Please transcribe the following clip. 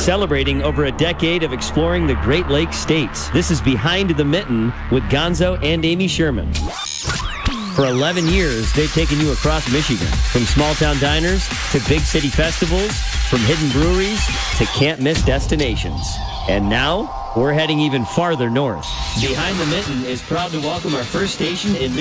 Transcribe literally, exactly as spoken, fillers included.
celebrating over a decade of exploring the Great Lakes states. This is Behind the Mitten with Gonzo and Amy Sherman. For eleven years, they've taken you across Michigan, from small-town diners to big city festivals, from hidden breweries to can't-miss destinations. And now, we're heading even farther north. Behind the Mitten is proud to welcome our first station in